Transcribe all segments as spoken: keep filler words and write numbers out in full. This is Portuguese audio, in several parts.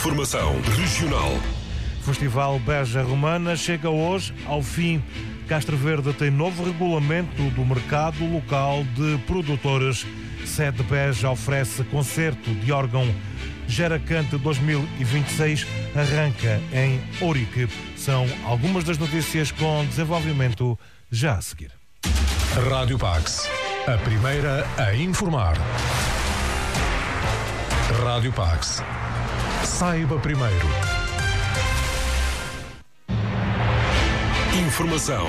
Informação regional. Festival Beja Romana chega hoje ao fim. Castro Verde tem novo regulamento do mercado local de produtores. Sede Beja oferece concerto de órgão. Geracante dois mil e vinte e seis arranca em Ourique. São algumas das notícias com desenvolvimento já a seguir. Rádio Pax, a primeira a informar. Rádio Pax. Saiba primeiro. Informação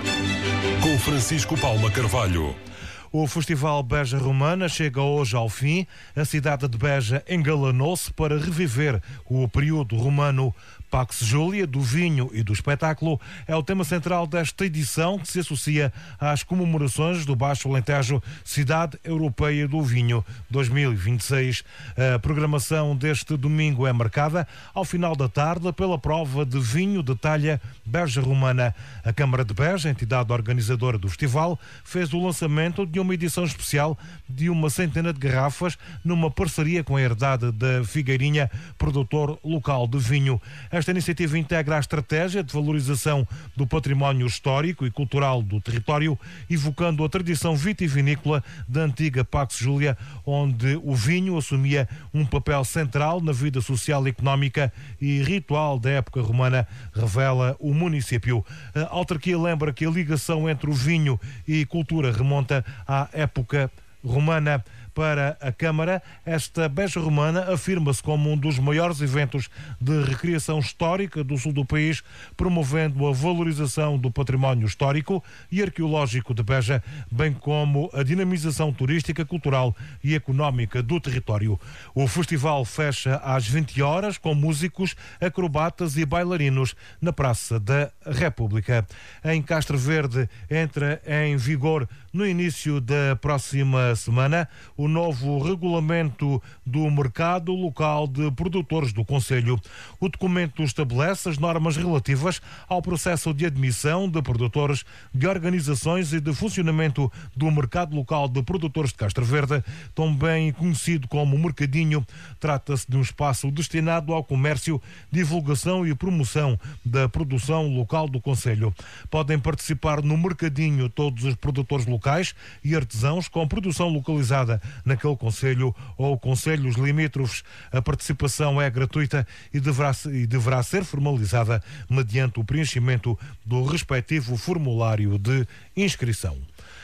com Francisco Paula Carvalho. O Festival Beja Romana chega hoje ao fim. A cidade de Beja engalanou-se para reviver o período romano. Pax Júlia, do vinho e do espetáculo, é o tema central desta edição, que se associa às comemorações do Baixo Alentejo, Cidade Europeia do Vinho dois mil e vinte e seis. A programação deste domingo é marcada ao final da tarde pela prova de vinho de talha Beja Romana. A Câmara de Beja, entidade organizadora do festival, fez o lançamento de uma edição especial de uma centena de garrafas numa parceria com a Herdade da Figueirinha, produtor local de vinho. Esta iniciativa integra a estratégia de valorização do património histórico e cultural do território, evocando a tradição vitivinícola da antiga Pax Júlia, onde o vinho assumia um papel central na vida social, económica e ritual da época romana, revela o município. A autarquia lembra que a ligação entre o vinho e cultura remonta à época romana. Para a Câmara, esta Beja Romana afirma-se como um dos maiores eventos de recreação histórica do sul do país, promovendo a valorização do património histórico e arqueológico de Beja, bem como a dinamização turística, cultural e económica do território. O festival fecha às vinte horas com músicos, acrobatas e bailarinos na Praça da República. Em Castro Verde entra em vigor no início da próxima semana o novo regulamento do mercado local de produtores do Conselho. O documento estabelece as normas relativas ao processo de admissão de produtores, de organizações e de funcionamento do mercado local de produtores de Castro Verde, também conhecido como Mercadinho. Trata-se de um espaço destinado ao comércio, divulgação e promoção da produção local do Conselho. Podem participar no Mercadinho todos os produtores locais e artesãos com produção localizada naquele concelho ou concelhos limítrofes. A participação é gratuita e deverá, e deverá ser formalizada mediante o preenchimento do respectivo formulário de inscrição.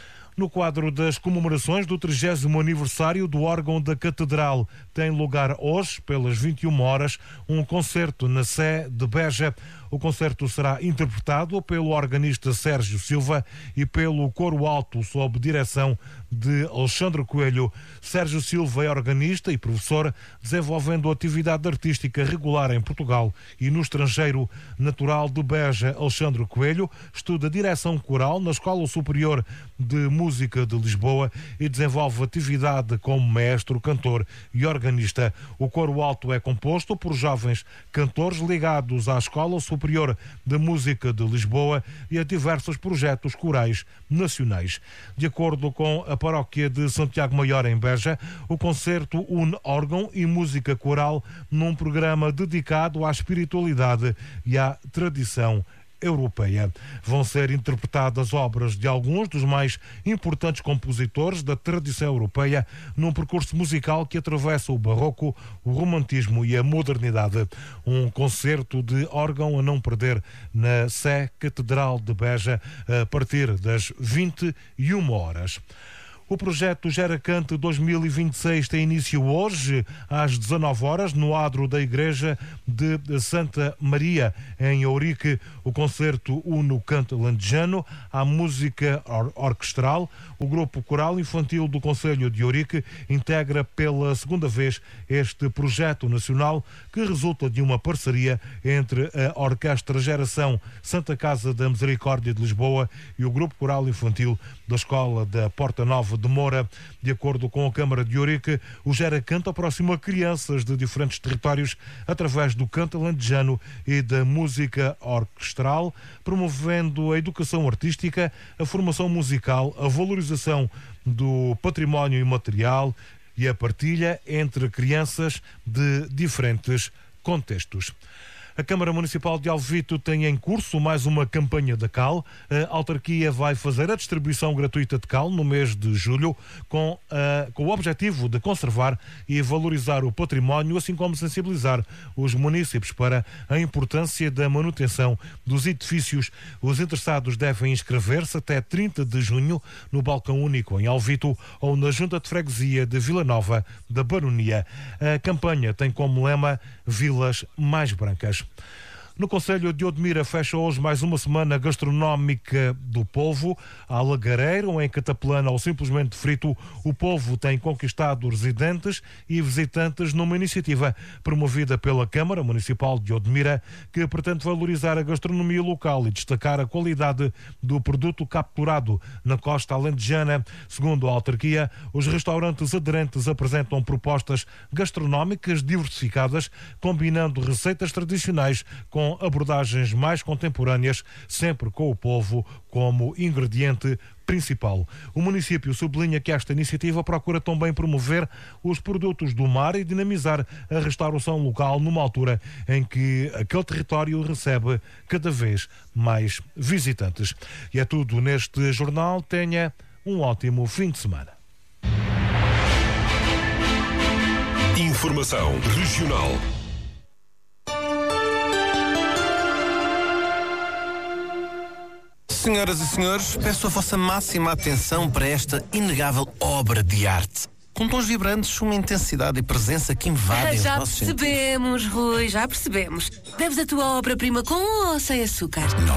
No quadro das comemorações do trigésimo aniversário do órgão da Catedral, tem lugar hoje, pelas vinte e uma horas, um concerto na Sé de Beja. O concerto será interpretado pelo organista Sérgio Silva e pelo coro alto sob direção de Alexandre Coelho. Sérgio Silva é organista e professor, desenvolvendo atividade artística regular em Portugal e no estrangeiro. Natural de Beja, Alexandre Coelho estuda direção coral na Escola Superior de Música de Lisboa e desenvolve atividade como maestro, cantor e organista. O coro alto é composto por jovens cantores ligados à Escola Superior de Música de Lisboa e a diversos projetos corais nacionais. De acordo com a paróquia de Santiago Maior em Beja, o concerto une órgão e música coral num programa dedicado à espiritualidade e à tradição europeia. Vão ser interpretadas obras de alguns dos mais importantes compositores da tradição europeia num percurso musical que atravessa o barroco, o romantismo e a modernidade. Um concerto de órgão a não perder na Sé Catedral de Beja a partir das vinte e uma horas. O projeto Geracante dois mil e vinte e seis tem início hoje às dezanove horas no adro da Igreja de Santa Maria, em Ourique. O concerto une o canto alentejano à música or- orquestral. O grupo coral infantil do Concelho de Ourique integra pela segunda vez este projeto nacional, que resulta de uma parceria entre a Orquestra Geração Santa Casa da Misericórdia de Lisboa e o grupo coral infantil da Escola da Porta Nova de Moura. De acordo com a Câmara de Ourique, o Geracante aproxima crianças de diferentes territórios através do canto alentejano e da música orquestral, promovendo a educação artística, a formação musical, a valorização do património imaterial e a partilha entre crianças de diferentes contextos. A Câmara Municipal de Alvito tem em curso mais uma campanha da cal. A autarquia vai fazer a distribuição gratuita de cal no mês de julho, com, uh, com o objetivo de conservar e valorizar o património, assim como sensibilizar os municípios para a importância da manutenção dos edifícios. Os interessados devem inscrever-se até trinta de junho no Balcão Único em Alvito ou na Junta de Freguesia de Vila Nova da Baronia. A campanha tem como lema Vilas Mais Brancas. No concelho de Odmira fecha hoje mais uma semana gastronómica do Povo. A Lagareiro, em Cataplana ou simplesmente Frito, o Povo tem conquistado residentes e visitantes numa iniciativa promovida pela Câmara Municipal de Odmira, que pretende valorizar a gastronomia local e destacar a qualidade do produto capturado na costa alentejana. Segundo a autarquia, os restaurantes aderentes apresentam propostas gastronómicas diversificadas, combinando receitas tradicionais com abordagens mais contemporâneas, sempre com o povo como ingrediente principal. O município sublinha que esta iniciativa procura também promover os produtos do mar e dinamizar a restauração local numa altura em que aquele território recebe cada vez mais visitantes. E é tudo neste jornal. Tenha um ótimo fim de semana. Informação regional. Senhoras e senhores, peço a vossa máxima atenção para esta inegável obra de arte. Com tons vibrantes, uma intensidade e presença que invadem os Já nossos percebemos, Rui, já percebemos. Deves a tua obra-prima com ou sem açúcar? Não